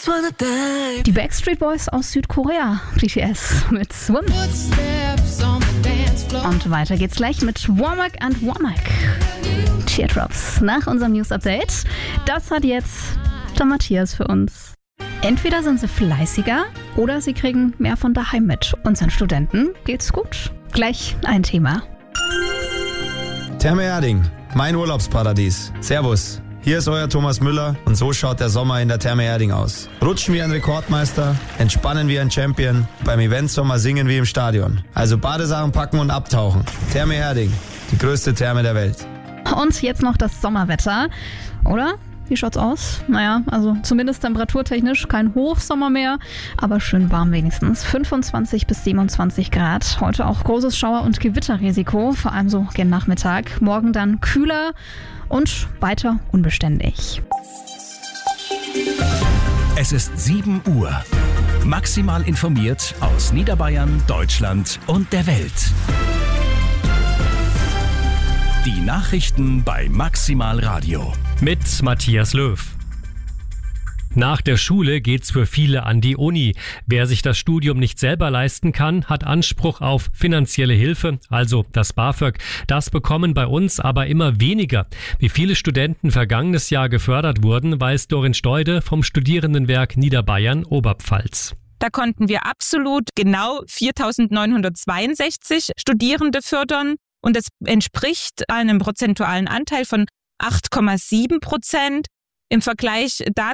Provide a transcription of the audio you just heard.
Die Backstreet Boys aus Südkorea, BTS mit Swim. Und weiter geht's gleich mit Womack and Womack. Teardrops nach unserem News-Update. Das hat jetzt der Matthias für uns. Entweder sind sie fleißiger oder sie kriegen mehr von daheim mit. Unseren Studenten geht's gut. Gleich ein Thema. Therme Erding, mein Urlaubsparadies. Servus, hier ist euer Thomas Müller und so schaut der Sommer in der Therme Erding aus. Rutschen wie ein Rekordmeister, entspannen wie ein Champion, beim Eventsommer singen wie im Stadion. Also Badesachen packen und abtauchen. Therme Erding, die größte Therme der Welt. Und jetzt noch das Sommerwetter, oder? Wie schaut's aus? Naja, also zumindest temperaturtechnisch kein Hochsommer mehr, aber schön warm wenigstens. 25 bis 27 Grad. Heute auch großes Schauer- und Gewitterrisiko, vor allem so gen Nachmittag. Morgen dann kühler und weiter unbeständig. Es ist 7 Uhr. Maximal informiert aus Niederbayern, Deutschland und der Welt. Die Nachrichten bei Maximal Radio. Mit Matthias Löw. Nach der Schule geht's für viele an die Uni. Wer sich das Studium nicht selber leisten kann, hat Anspruch auf finanzielle Hilfe, also das BAföG. Das bekommen bei uns aber immer weniger. Wie viele Studenten vergangenes Jahr gefördert wurden, weiß Dorin Steude vom Studierendenwerk Niederbayern Oberpfalz. Da konnten wir absolut genau 4.962 Studierende fördern. Und das entspricht einem prozentualen Anteil von 8,7%. Im Vergleich dazu